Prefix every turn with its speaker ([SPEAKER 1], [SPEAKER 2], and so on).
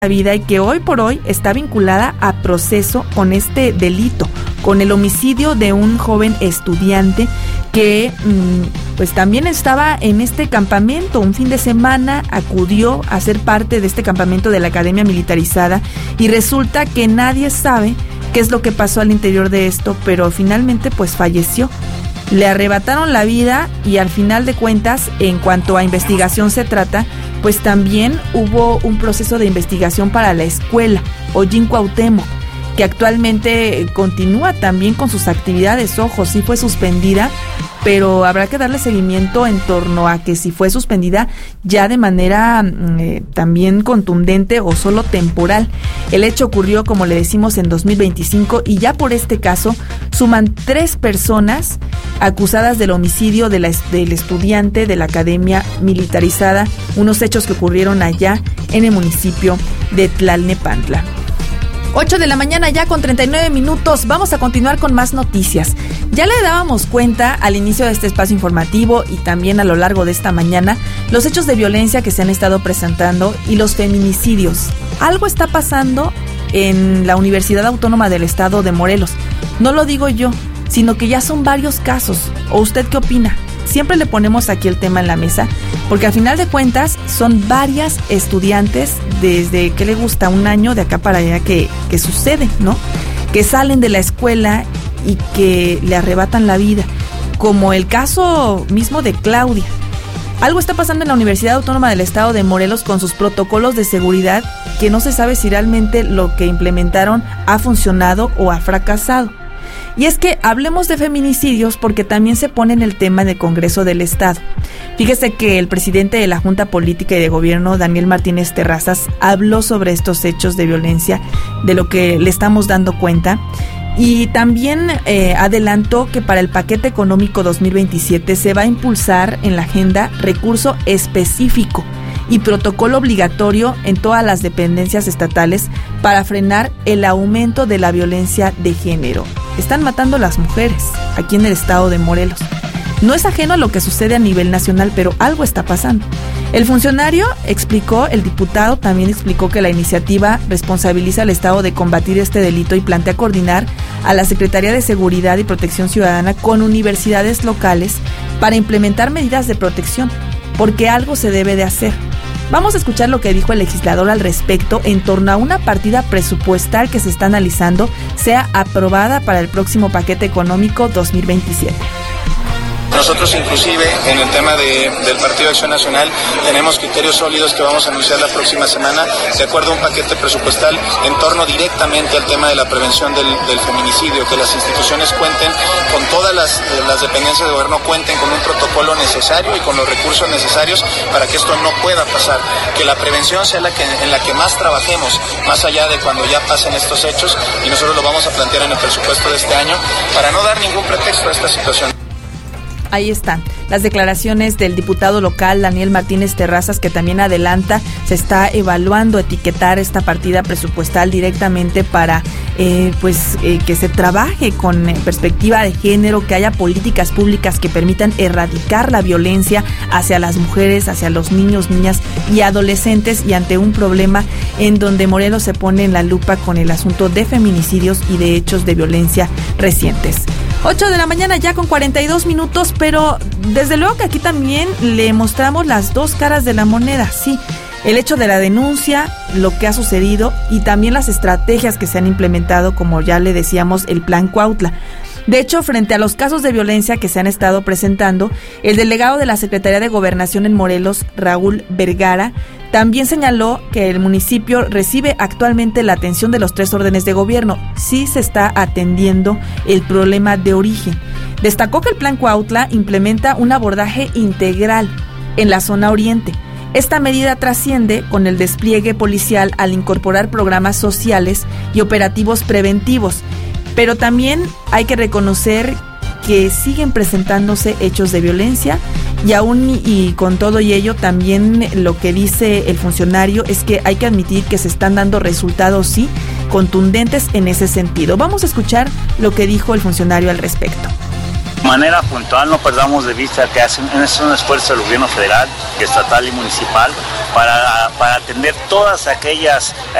[SPEAKER 1] vida y que hoy por hoy está vinculada a proceso con este delito, con el homicidio de un joven estudiante que pues también estaba en este campamento. Un fin de semana acudió a ser parte de este campamento de la Academia Militarizada y resulta que nadie sabe qué es lo que pasó al interior de esto, pero finalmente pues falleció. Le arrebataron la vida y al final de cuentas, en cuanto a investigación se trata, pues también hubo un proceso de investigación para la escuela Ollín Cuauhtémoc, que actualmente continúa también con sus actividades. Ojo, sí fue suspendida, pero habrá que darle seguimiento en torno a que si fue suspendida ya de manera también contundente o solo temporal. El hecho ocurrió, como le decimos, en 2025 y ya por este caso suman 3 personas acusadas del homicidio del estudiante de la Academia Militarizada, unos hechos que ocurrieron allá en el municipio de Tlalnepantla. 8 de la mañana ya con 39 minutos. Vamos a continuar con más noticias. Ya le dábamos cuenta al inicio de este espacio informativo y también a lo largo de esta mañana los hechos de violencia que se han estado presentando y los feminicidios. Algo está pasando en la Universidad Autónoma del Estado de Morelos. No lo digo yo, sino que ya son varios casos. ¿O usted qué opina? Siempre le ponemos aquí el tema en la mesa, porque al final de cuentas son varias estudiantes desde, ¿qué le gusta? Un año de acá para allá que sucede, ¿no? Que salen de la escuela y que le arrebatan la vida, como el caso mismo de Claudia. Algo está pasando en la Universidad Autónoma del Estado de Morelos con sus protocolos de seguridad que no se sabe si realmente lo que implementaron ha funcionado o ha fracasado. Y es que hablemos de feminicidios porque también se pone en el tema del Congreso del Estado. Fíjese que el presidente de la Junta Política y de Gobierno, Daniel Martínez Terrazas, habló sobre estos hechos de violencia, de lo que le estamos dando cuenta. Y también adelantó que para el paquete económico 2027 se va a impulsar en la agenda recurso específico y protocolo obligatorio en todas las dependencias estatales para frenar el aumento de la violencia de género. Están matando a las mujeres aquí en el estado de Morelos. No es ajeno a lo que sucede a nivel nacional, pero algo está pasando. El funcionario explicó, el diputado también explicó que la iniciativa responsabiliza al Estado de combatir este delito y plantea coordinar a la Secretaría de Seguridad y Protección Ciudadana con universidades locales para implementar medidas de protección, porque algo se debe de hacer. Vamos a escuchar lo que dijo el legislador al respecto en torno a una partida presupuestal que se está analizando sea aprobada para el próximo paquete económico 2027.
[SPEAKER 2] Nosotros inclusive en el tema del Partido de Acción Nacional tenemos criterios sólidos que vamos a anunciar la próxima semana de acuerdo a un paquete presupuestal en torno directamente al tema de la prevención del feminicidio, que las instituciones cuenten con todas las dependencias de gobierno, cuenten con un protocolo necesario y con los recursos necesarios para que esto no pueda pasar, que la prevención sea en la que más trabajemos, más allá de cuando ya pasen estos hechos, y nosotros lo vamos a plantear en el presupuesto de este año para no dar ningún pretexto a esta situación.
[SPEAKER 1] Ahí están las declaraciones del diputado local Daniel Martínez Terrazas, que también adelanta, se está evaluando etiquetar esta partida presupuestal directamente para que se trabaje con perspectiva de género, que haya políticas públicas que permitan erradicar la violencia hacia las mujeres, hacia los niños, niñas y adolescentes, y ante un problema en donde Morelos se pone en la lupa con el asunto de feminicidios y de hechos de violencia recientes. 8 de la mañana ya con 42 minutos, pero desde luego que aquí también le mostramos las dos caras de la moneda, sí, el hecho de la denuncia, lo que ha sucedido y también las estrategias que se han implementado, como ya le decíamos, el Plan Cuautla. De hecho, frente a los casos de violencia que se han estado presentando, el delegado de la Secretaría de Gobernación en Morelos, Raúl Vergara, también señaló que el municipio recibe actualmente la atención de los 3 órdenes de gobierno. Sí se está atendiendo el problema de origen. Destacó que el Plan Cuautla implementa un abordaje integral en la zona oriente. Esta medida trasciende con el despliegue policial al incorporar programas sociales y operativos preventivos. Pero también hay que reconocer que siguen presentándose hechos de violencia y aún y con todo y ello también lo que dice el funcionario es que hay que admitir que se están dando resultados, sí, contundentes en ese sentido. Vamos a escuchar lo que dijo el funcionario al respecto.
[SPEAKER 3] De manera puntual, no perdamos de vista que es un esfuerzo del gobierno federal, estatal y municipal para atender todas aquellas